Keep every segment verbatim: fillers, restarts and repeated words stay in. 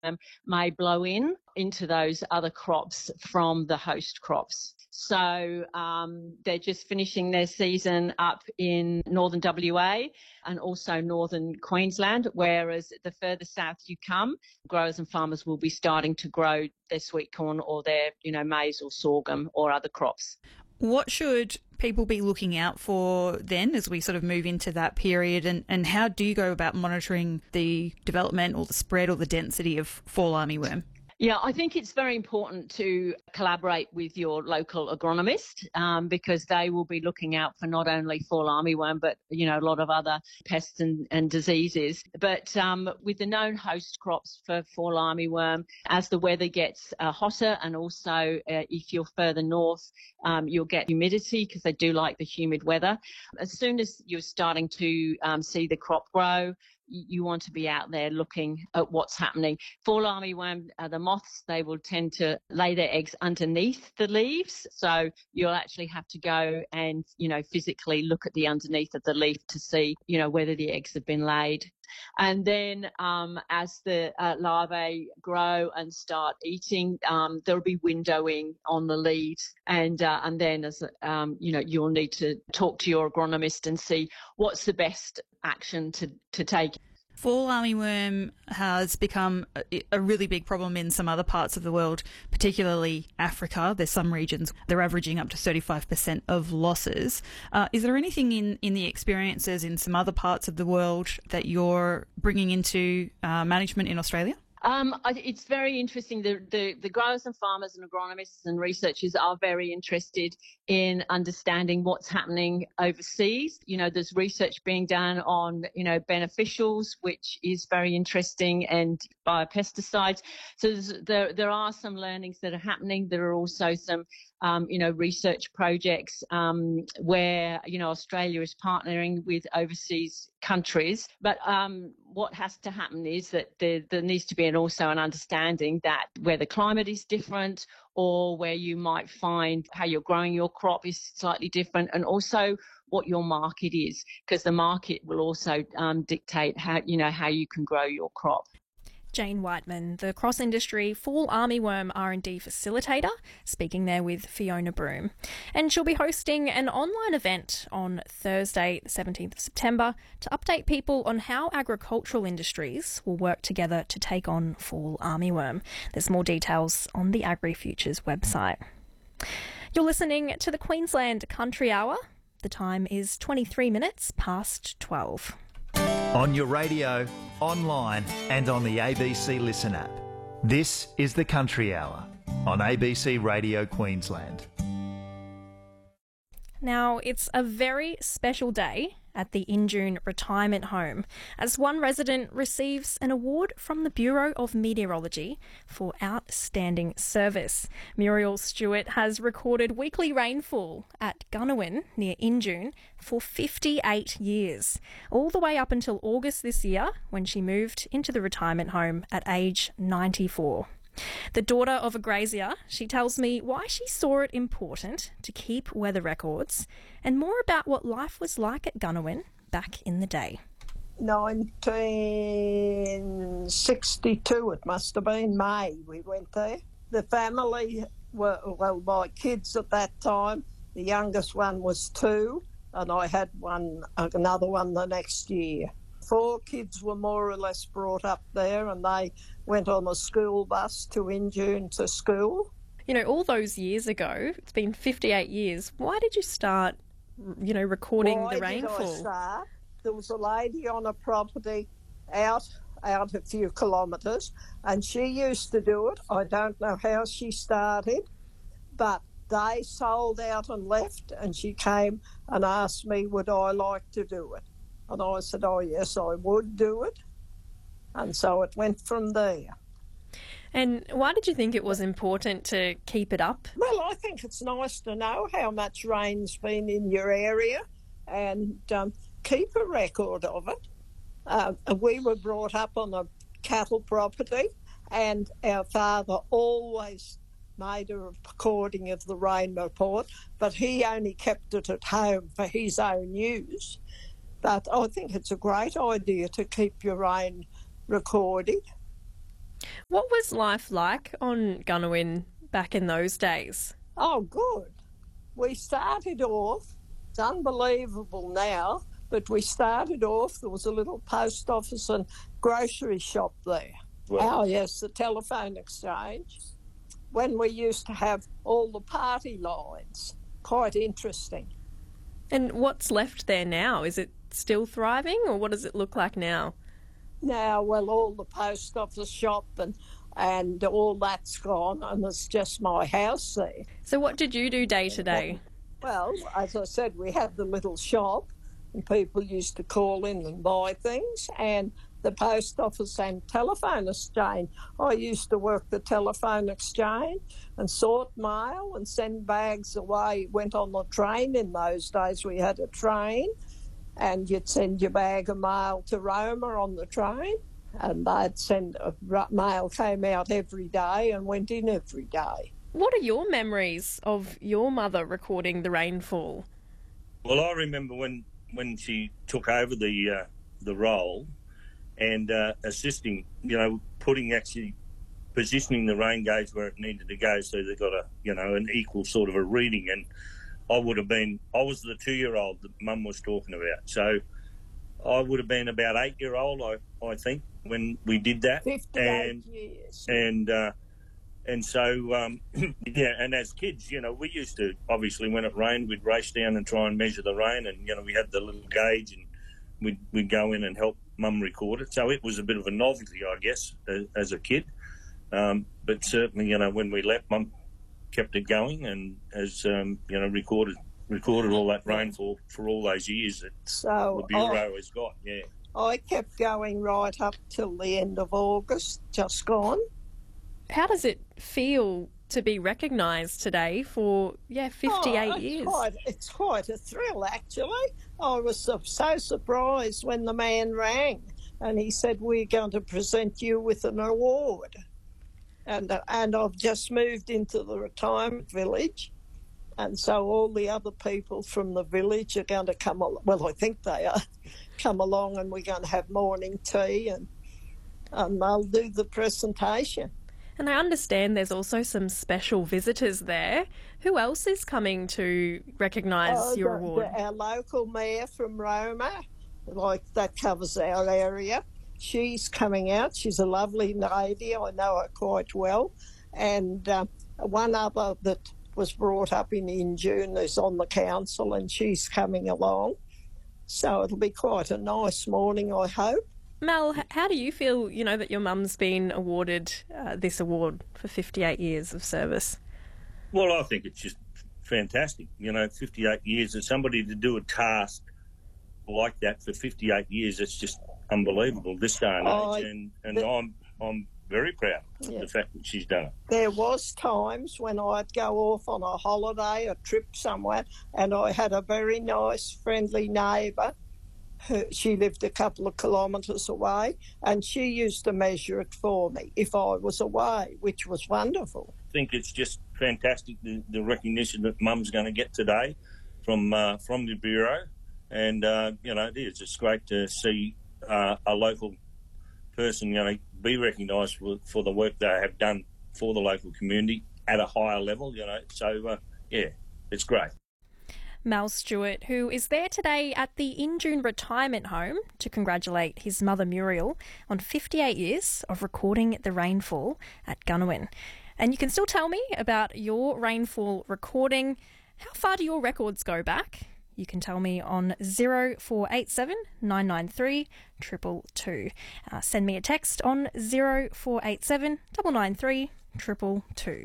may blow in into those other crops from the host crops. So um, they're just finishing their season up in northern W A and also northern Queensland, whereas the further south you come, growers and farmers will be starting to grow their sweet corn or their, you know, maize or sorghum or other crops. What should people be looking out for then as we sort of move into that period, and, and how do you go about monitoring the development or the spread or the density of fall armyworm? Yeah, I think it's very important to collaborate with your local agronomist um, because they will be looking out for not only fall armyworm, but, you know, a lot of other pests and, and diseases. But um, with the known host crops for fall armyworm, as the weather gets uh, hotter and also uh, if you're further north, um, you'll get humidity because they do like the humid weather. As soon as you're starting to um, see the crop grow, you want to be out there looking at what's happening. Fall armyworm, uh, the moths, they will tend to lay their eggs underneath the leaves. So you'll actually have to go and, you know, physically look at the underneath of the leaf to see, you know, whether the eggs have been laid. And then um, as the uh, larvae grow and start eating, um, there'll be windowing on the leaves. And uh, and then, as um, you know, you'll need to talk to your agronomist and see what's the best action to, to take. Fall armyworm has become a, a really big problem in some other parts of the world, particularly Africa. There's some regions they're averaging up to thirty-five percent of losses. Uh, is there anything in, in the experiences in some other parts of the world that you're bringing into uh, management in Australia? Um, it's very interesting. The, the, the growers and farmers and agronomists and researchers are very interested in understanding what's happening overseas. You know, there's research being done on, you know, beneficials, which is very interesting, and biopesticides. So there, there are some learnings that are happening. There are also some Um, you know, research projects um, where, you know, Australia is partnering with overseas countries. But um, what has to happen is that there, there needs to be an, also an understanding that where the climate is different or where you might find how you're growing your crop is slightly different, and also what your market is, because the market will also um, dictate how, you know, how you can grow your crop. Jane Whiteman, the cross-industry fall armyworm R and D facilitator, speaking there with Fiona Broome. And she'll be hosting an online event on Thursday, the seventeenth of September, to update people on how agricultural industries will work together to take on fall armyworm. There's more details on the AgriFutures website. You're listening to the Queensland Country Hour. The time is twenty-three minutes past twelve. On your radio, online and on the A B C Listen app. This is the Country Hour on A B C Radio Queensland. Now, it's a very special day at the Injune Retirement Home as one resident receives an award from the Bureau of Meteorology for outstanding service. Muriel Stewart has recorded weekly rainfall at Gunnawin near Injune for fifty-eight years, all the way up until August this year when she moved into the retirement home at age ninety-four. The daughter of a grazier, she tells me why she saw it important to keep weather records and more about what life was like at Gunnawin back in the day. nineteen sixty-two, it must have been, May, we went there. The family were, well, my kids at that time, the youngest one was two, and I had one, another one the next year. Four kids were more or less brought up there, and they went on a school bus to Injune to school. You know, all those years ago, it's been fifty-eight years, why did you start, you know, recording why the rainfall? Why did I start? There was a lady on a property out, out a few kilometres, and she used to do it. I don't know how she started, but they sold out and left, and she came and asked me would I like to do it. And I said, oh, yes, I would do it. And so it went from there. And why did you think it was important to keep it up? Well, I think it's nice to know how much rain's been in your area and um, keep a record of it. Uh, we were brought up on a cattle property, and our father always made a recording of the rain report, but he only kept it at home for his own use. But I think it's a great idea to keep your rain recorded. What was life like on Gunawin back in those days? Oh, good. We started off, it's unbelievable now, but we started off, there was a little post office and grocery shop there. Well, oh, yes, the telephone exchange. When we used to have all the party lines. Quite interesting. And what's left there now? Is it still thriving, or what does it look like now? Now, well, all the post office shop and, and all that's gone, and it's just my house there. So what did you do day to day? Well, as I said, we had the little shop, and people used to call in and buy things, and the post office and telephone exchange. I used to work the telephone exchange and sort mail and send bags away. Went on the train in those days. We had a train, and you'd send your bag of mail to Roma on the train, and they'd send a mail came out every day and went in every day. What are your memories of your mother recording the rainfall? Well, I remember when, when she took over the uh, the role and uh, assisting, you know, putting actually positioning the rain gauge where it needed to go so they got a, you know, an equal sort of a reading. And I would have been, I was the two-year-old that Mum was talking about. So I would have been about eight-year-old, I, I think, when we did that. fifty-eight and, years. And, uh, and so, um, yeah, and as kids, you know, we used to, obviously, when it rained, we'd race down and try and measure the rain. And, you know, we had the little gauge and we'd, we'd go in and help Mum record it. So it was a bit of a novelty, I guess, as, as a kid. Um, but certainly, you know, when we left, Mum kept it going and has, um, you know, recorded recorded all that rainfall for all those years that so the Bureau I, has got, yeah. I kept going right up till the end of August, just gone. How does it feel to be recognised today for, yeah, fifty-eight oh, it's years? Quite, it's quite a thrill, actually. I was so, so surprised when the man rang and he said, we're going to present you with an award. And, uh, and I've just moved into the retirement village, and so all the other people from the village are going to come along. Well, I think they are, come along, and we're going to have morning tea and, and they'll do the presentation. And I understand there's also some special visitors there. Who else is coming to recognise oh, your the, award? The, our local mayor from Roma, like that covers our area. She's coming out. She's a lovely lady. I know her quite well. And uh, one other that was brought up in Injune is on the council, and she's coming along. So it'll be quite a nice morning, I hope. Mel, how do you feel, you know, that your mum's been awarded uh, this award for fifty-eight years of service? Well, I think it's just fantastic. You know, fifty-eight years, and somebody to do a task like that for fifty-eight years, it's just unbelievable this day and age. Oh, and and the, I'm I'm very proud of yeah. the fact that she's done it. There was times when I'd go off on a holiday, a trip somewhere, and I had a very nice, friendly neighbour. She lived a couple of kilometres away, and she used to measure it for me if I was away, which was wonderful. I think it's just fantastic, the, the recognition that Mum's going to get today from uh, from the Bureau. And, uh, you know, it is. It's great to see uh, a local person, you know, be recognised for, for the work they have done for the local community at a higher level, you know. So, uh, yeah, it's great. Mal Stewart, who is there today at the Injune Retirement Home to congratulate his mother Muriel on fifty-eight years of recording the rainfall at Gunawin. And you can still tell me about your rainfall recording. How far do your records go back? You can tell me on zero four eight seven nine nine three two two two. Uh, send me a text on zero four eight seven nine nine three two two two.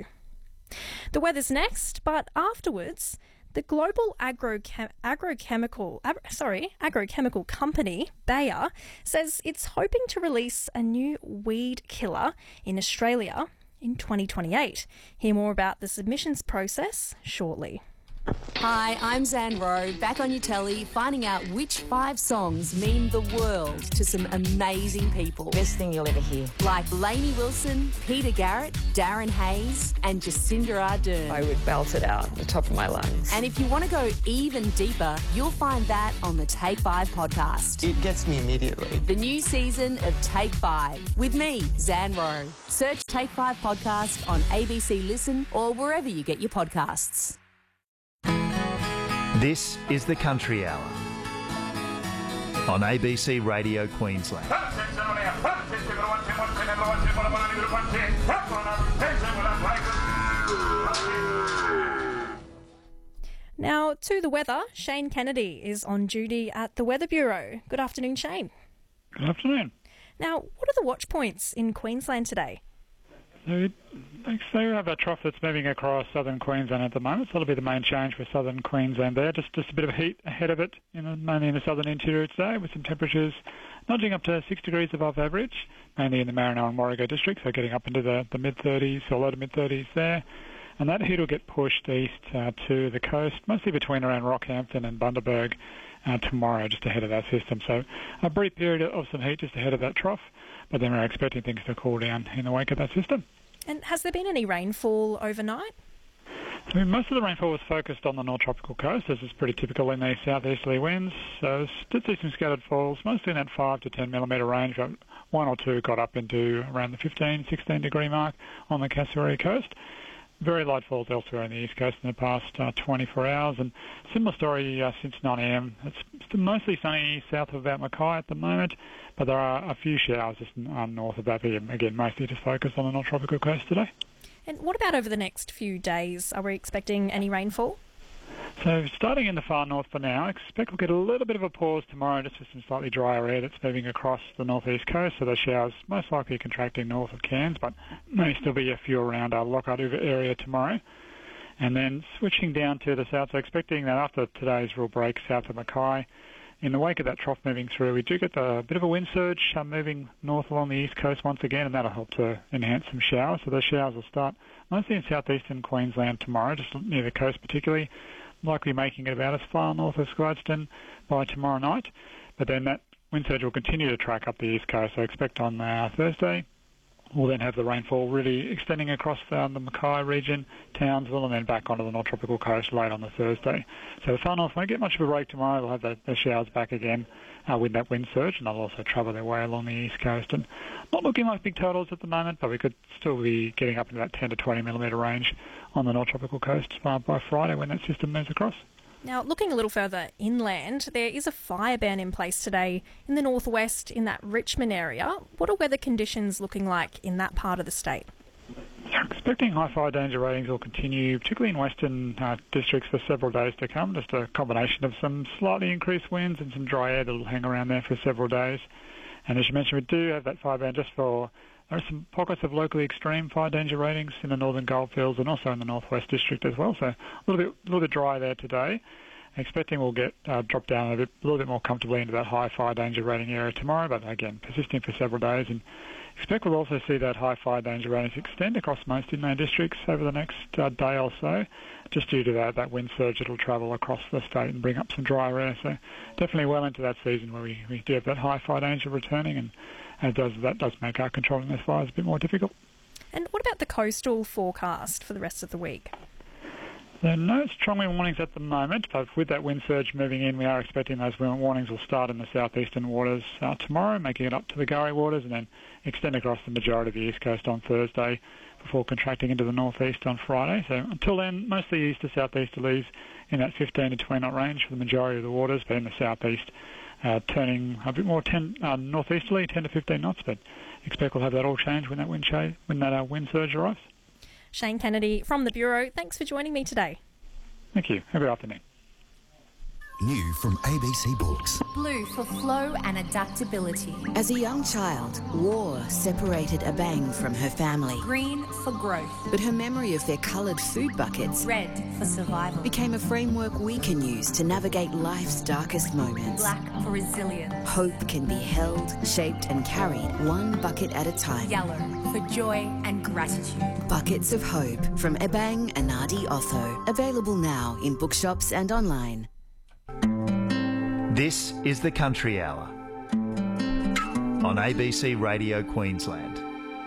The weather's next, but afterwards, the global agrochem- agrochemical, ag- sorry, agrochemical company, Bayer, says it's hoping to release a new weed killer in Australia in twenty twenty-eight. Hear more about the submissions process shortly. Hi, I'm Zan Rowe, back on your telly, finding out which five songs mean the world to some amazing people. Best thing you'll ever hear. Like Lainey Wilson, Peter Garrett, Darren Hayes and Jacinda Ardern. I would belt it out the top of my lungs. And if you want to go even deeper, you'll find that on the Take Five podcast. It gets me immediately. The new season of Take Five with me, Zan Rowe. Search Take Five podcast on A B C Listen or wherever you get your podcasts. This is the Country Hour on A B C Radio Queensland. Now, to the weather, Shane Kennedy is on duty at the Weather Bureau. Good afternoon, Shane. Good afternoon. Now, what are the watch points in Queensland today? So, so we have a trough that's moving across southern Queensland at the moment, so that'll be the main change for southern Queensland there. Just just a bit of heat ahead of it, you know, mainly in the southern interior today, with some temperatures nudging up to six degrees above average, mainly in the Marino and Warrego districts, so getting up into the, the mid-thirties or low to mid-thirties there. And that heat will get pushed east uh, to the coast, mostly between around Rockhampton and Bundaberg uh, tomorrow, just ahead of that system. So a brief period of some heat just ahead of that trough, but then we're expecting things to cool down in the wake of that system. And has there been any rainfall overnight? So most of the rainfall was focused on the North Tropical Coast, as is pretty typical in these southeasterly winds. So did see some scattered falls, mostly in that five to ten millimetre range, but one or two got up into around the fifteen, sixteen degree mark on the Kasserine coast. Very light falls elsewhere on the east coast in the past uh, twenty-four hours, and similar story uh, since nine a m. It's mostly sunny south of about Mackay at the moment, but there are a few showers just uh, north of that. Again, mostly just focused on the North Tropical Coast today. And what about over the next few days? Are we expecting any rainfall? So starting in the far north for now, I expect we'll get a little bit of a pause tomorrow just with some slightly drier air that's moving across the northeast coast. So those showers most likely contracting north of Cairns, but may still be a few around our Lockhart area tomorrow. And then switching down to the south, so expecting that after today's real break south of Mackay, in the wake of that trough moving through, we do get a bit of a wind surge uh, moving north along the east coast once again, and that'll help to enhance some showers. So those showers will start mostly in southeastern Queensland tomorrow, just near the coast particularly, likely making it about as far north as Gladstone by tomorrow night. But then that wind surge will continue to track up the east coast, so expect on uh, Thursday we'll then have the rainfall really extending across uh, the Mackay region, Townsville, and then back onto the North Tropical Coast late on the Thursday. So the far north won't get much of a break tomorrow. They'll have the, the showers back again uh, with that wind surge, and they'll also travel their way along the east coast. And not looking like big totals at the moment, but we could still be getting up into that ten to twenty millimetre range on the North Tropical Coast uh, by Friday when that system moves across. Now, looking a little further inland, there is a fire ban in place today in the northwest in that Richmond area. What are weather conditions looking like in that part of the state? So expecting high fire danger ratings will continue, particularly in western uh, districts, for several days to come. Just a combination of some slightly increased winds and some dry air that will hang around there for several days. And as you mentioned, we do have that fire ban just for... There are some pockets of locally extreme fire danger ratings in the northern goldfields and also in the northwest district as well. So a little bit, a little bit dry there today. Expecting we'll get uh, dropped down a, bit, a little bit more comfortably into that high fire danger rating area tomorrow, but again persisting for several days. And expect we'll also see that high fire danger ratings extend across most inland districts over the next uh, day or so, just due to that, that wind surge that will travel across the state and bring up some drier air. So definitely well into that season where we, we do have that high fire danger returning, and And it does, that does make our controlling those fires a bit more difficult. And what about the coastal forecast for the rest of the week? There are no strong wind warnings at the moment, but with that wind surge moving in, we are expecting those wind warnings will start in the southeastern waters uh, tomorrow, making it up to the Gurri waters, and then extend across the majority of the east coast on Thursday before contracting into the northeast on Friday. So until then, mostly east to southeasterlies in that fifteen to twenty knot range for the majority of the waters, but in the southeast, Uh, turning a bit more ten, uh, northeasterly, ten to fifteen knots, but expect we'll have that all change when that wind, ch- when that, uh, wind surge arrives. Shane Kennedy from the Bureau, thanks for joining me today. Thank you. Have a good afternoon. New from A B C Books. Blue for flow and adaptability. As a young child, war separated Abang from her family. Green for growth. But her memory of their coloured food buckets, red for survival, became a framework we can use to navigate life's darkest moments. Black for resilience. Hope can be held, shaped and carried one bucket at a time. Yellow for joy and gratitude. Buckets of Hope from Abang Anadi Otho. Available now in bookshops and online. This is the Country Hour on A B C Radio Queensland.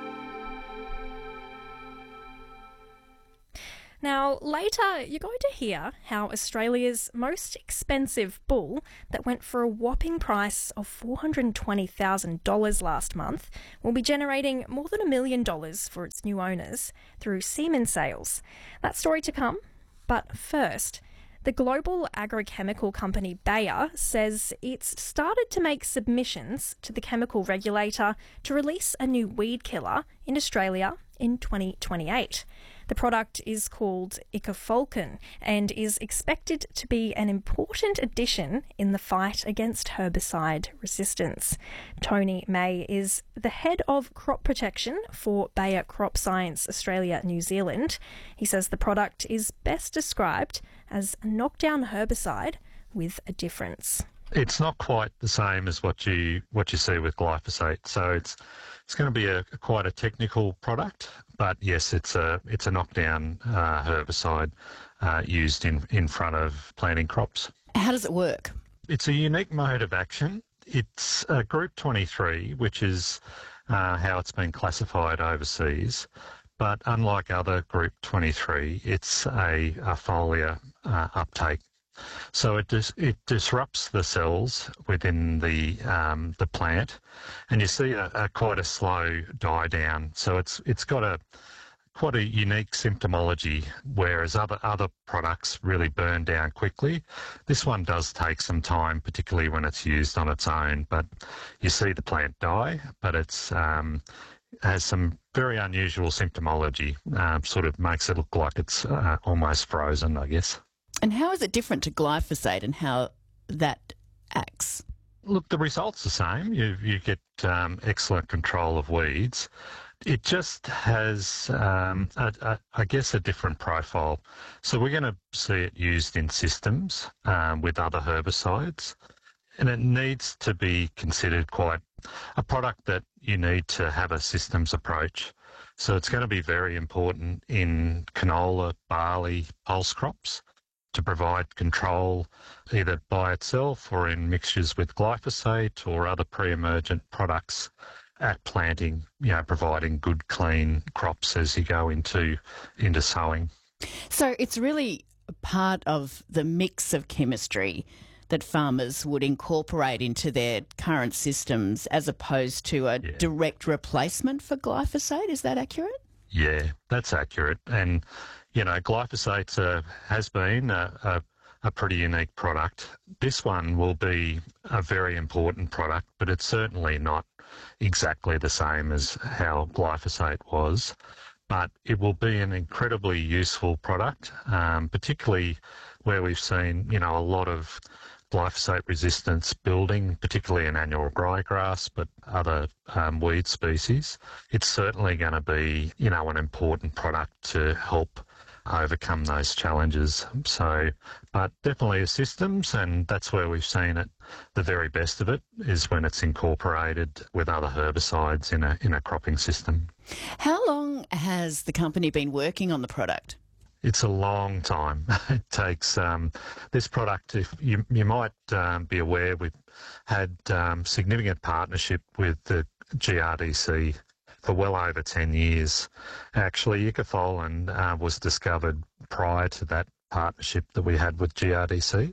Now, later you're going to hear how Australia's most expensive bull that went for a whopping price of four hundred twenty thousand dollars last month will be generating more than a million dollars for its new owners through semen sales. That story to come. But first, the global agrochemical company Bayer says it's started to make submissions to the chemical regulator to release a new weed killer in Australia in twenty twenty-eight. The product is called Icafolcin and is expected to be an important addition in the fight against herbicide resistance. Tony May is the head of crop protection for Bayer Crop Science Australia New Zealand. He says the product is best described as a knockdown herbicide with a difference. It's not quite the same as what you what you see with glyphosate. So it's it's going to be a quite a technical product, but yes, it's a it's a knockdown uh, herbicide uh, used in in front of planting crops. How does it work? It's a unique mode of action. It's a Group twenty-three, which is uh, how it's been classified overseas. But unlike other Group twenty-three, it's a, a foliar uh, uptake. So it dis- it disrupts the cells within the um, the plant, and you see a, a quite a slow die down. So it's it's got a quite a unique symptomology, whereas other other products really burn down quickly. This one does take some time, particularly when it's used on its own. But you see the plant die, but it's um, has some very unusual symptomology. Um, sort of makes it look like it's uh, almost frozen, I guess. And how is it different to glyphosate and how that acts? Look, the result's the same. You you get um, excellent control of weeds. It just has, um, a, a, I guess, a different profile. So we're going to see it used in systems um, with other herbicides, and it needs to be considered quite a product that you need to have a systems approach. So it's going to be very important in canola, barley, pulse crops, to provide control either by itself or in mixtures with glyphosate or other pre-emergent products at planting, you know, providing good, clean crops as you go into into sowing. So it's really part of the mix of chemistry that farmers would incorporate into their current systems as opposed to a yeah. direct replacement for glyphosate. Is that accurate? Yeah, that's accurate. And, you know, glyphosate uh, has been a, a, a pretty unique product. This one will be a very important product, but it's certainly not exactly the same as how glyphosate was. But it will be an incredibly useful product, um, particularly where we've seen, you know, a lot of glyphosate resistance building, particularly in annual ryegrass, but other um, weed species. It's certainly going to be, you know, an important product to help overcome those challenges. So, but definitely a systems, and that's where we've seen it. The very best of it is when it's incorporated with other herbicides in a in a cropping system. How long has the company been working on the product? It's a long time. It takes um, this product. If you you might um, be aware, we've had um, significant partnership with the G R D C for well over ten years. Actually, Icafolcin uh, was discovered prior to that partnership that we had with G R D C.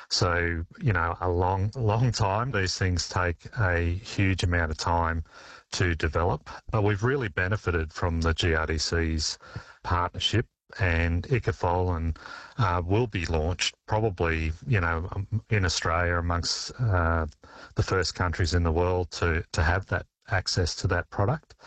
So, you know, a long, long time. These things take a huge amount of time to develop, but we've really benefited from the G R D C's partnership. And Icafolcin uh, will be launched probably, you know, in Australia amongst uh, the first countries in the world to, to have that access to that product.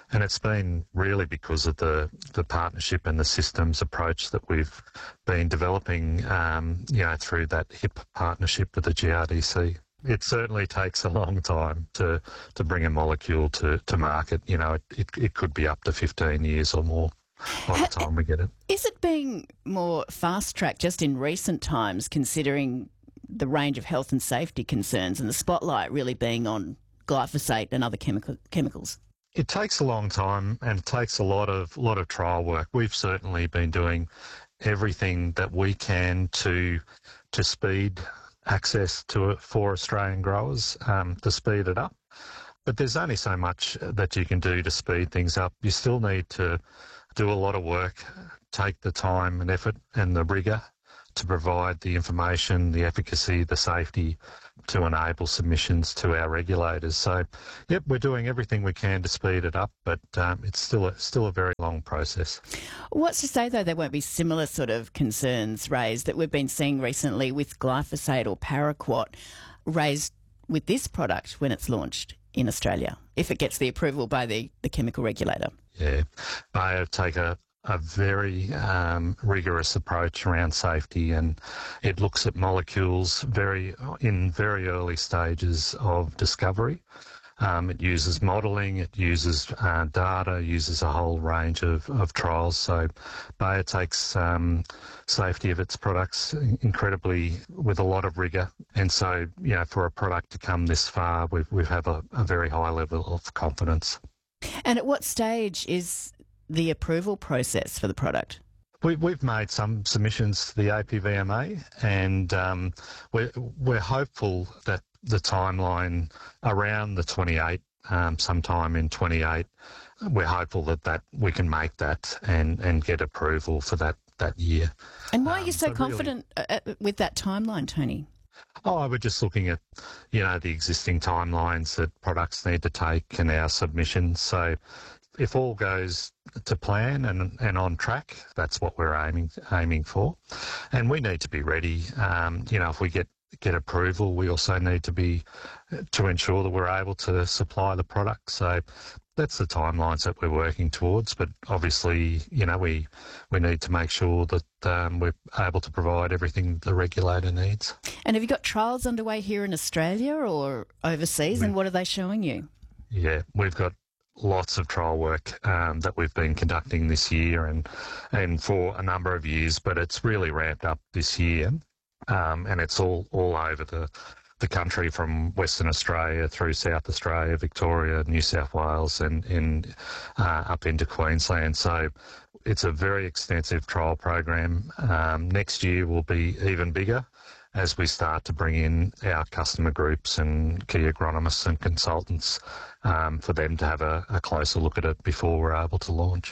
And it's been really because of the, the partnership and the systems approach that we've been developing, um, you know, through that H I P partnership with the G R D C. It certainly takes a long time to, to bring a molecule to, to market. You know, it, it, it could be up to fifteen years or more by the time we get it. Is it being more fast-tracked just in recent times, considering the range of health and safety concerns and the spotlight really being on glyphosate and other chemical, chemicals? It takes a long time and it takes a lot of lot of trial work. We've certainly been doing everything that we can to to speed access to it for Australian growers, um, to speed it up. But there's only so much that you can do to speed things up. You still need to do a lot of work, take the time and effort and the rigour to provide the information, the efficacy, the safety to enable submissions to our regulators. So, yep, we're doing everything we can to speed it up, but um, it's still a, still a very long process. What's to say, though, there won't be similar sort of concerns raised that we've been seeing recently with glyphosate or paraquat raised with this product when it's launched in Australia, if it gets the approval by the, the chemical regulator? Yeah, they take a a very um, rigorous approach around safety, and it looks at molecules very in very early stages of discovery. Um, it uses modelling, it uses uh, data, uses a whole range of, of trials. So Bayer takes um, safety of its products incredibly with a lot of rigour. And so, you know, for a product to come this far, we've, we have a, a very high level of confidence. And at what stage is the approval process for the product? We, we've made some submissions to the A P V M A, and um, we're, we're hopeful that the timeline around the twenty-eight, um, sometime in twenty-eight, we're hopeful that, that we can make that and, and get approval for that, that year. And why are you um, so confident really, with that timeline, Tony? Oh, we're just looking at, you know, the existing timelines that products need to take and our submissions. So if all goes to plan and, and on track, that's what we're aiming aiming for. And we need to be ready. Um, you know, if we get, get approval, we also need to be to ensure that we're able to supply the product. So that's the timelines that we're working towards. But obviously, you know, we we need to make sure that um, we're able to provide everything the regulator needs. And have you got trials underway here in Australia or overseas? We, and what are they showing you? Yeah, we've got lots of trial work um, that we've been conducting this year and and for a number of years, but it's really ramped up this year, um, and it's all, all over the, the country, from Western Australia through South Australia, Victoria, New South Wales, and, and uh, up into Queensland. So it's a very extensive trial program. Um, next year will be even bigger as we start to bring in our customer groups and key agronomists and consultants um, for them to have a, a closer look at it before we're able to launch.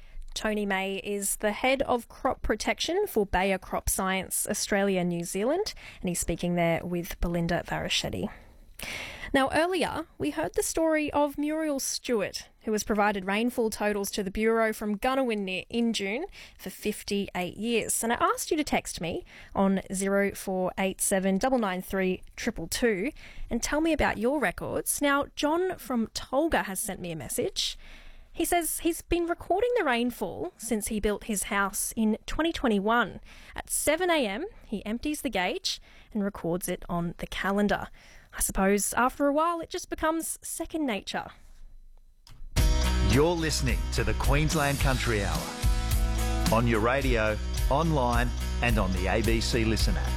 Tony May is the head of crop protection for Bayer Crop Science Australia New Zealand, and he's speaking there with Belinda Varaschetti. Now, earlier, we heard the story of Muriel Stewart, who has provided rainfall totals to the Bureau from Gunawin near Injune for fifty-eight years. And I asked you to text me on zero four eight seven nine nine three two two two and tell me about your records. Now, John from Tolga has sent me a message. He says he's been recording the rainfall since he built his house in twenty twenty-one. At seven a.m, he empties the gauge and records it on the calendar. I suppose after a while it just becomes second nature. You're listening to the Queensland Country Hour on your radio, online and on the A B C Listen app.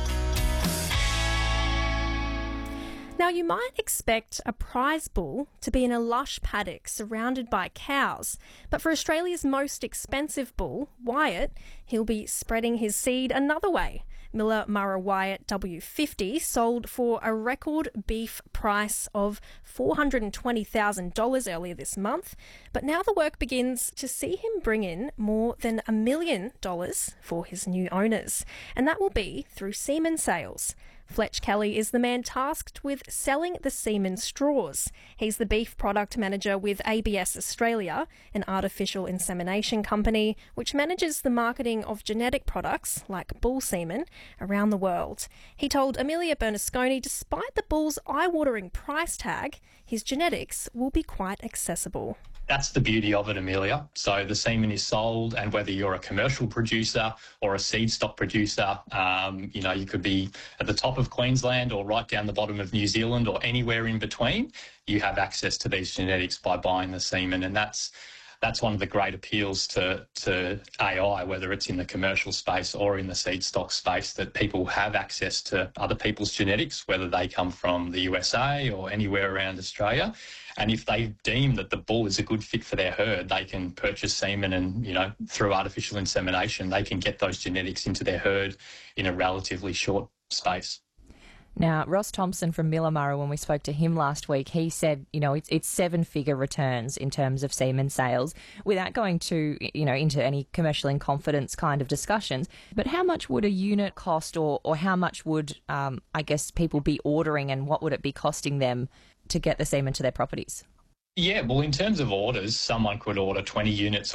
Now, you might expect a prize bull to be in a lush paddock surrounded by cows, but for Australia's most expensive bull, Wyatt, he'll be spreading his seed another way. Miller Murrah Wyatt W fifty sold for a record beef price of four hundred twenty thousand dollars earlier this month, but now the work begins to see him bring in more than a million dollars for his new owners, and that will be through semen sales. Fletch Kelly is the man tasked with selling the semen straws. He's the beef product manager with A B S Australia, an artificial insemination company which manages the marketing of genetic products like bull semen around the world. He told Amelia Bernasconi despite the bull's eye-watering price tag, his genetics will be quite accessible. That's the beauty of it, Amelia. So the semen is sold, and whether you're a commercial producer or a seed stock producer, um, you know, you could be at the top of Queensland or right down the bottom of New Zealand or anywhere in between. You have access to these genetics by buying the semen, and that's that's one of the great appeals to, to A I, whether it's in the commercial space or in the seed stock space, that people have access to other people's genetics, whether they come from the U S A or anywhere around Australia. And if they deem that the bull is a good fit for their herd, they can purchase semen and, you know, through artificial insemination, they can get those genetics into their herd in a relatively short space. Now, Ross Thompson from Millamurra, when we spoke to him last week, he said, you know, it's, it's seven-figure returns in terms of semen sales, without going to, you know, into any commercial in confidence kind of discussions. But how much would a unit cost, or, or how much would, um, I guess, people be ordering, and what would it be costing them to get the semen to their properties? Yeah, well, in terms of orders, someone could order twenty units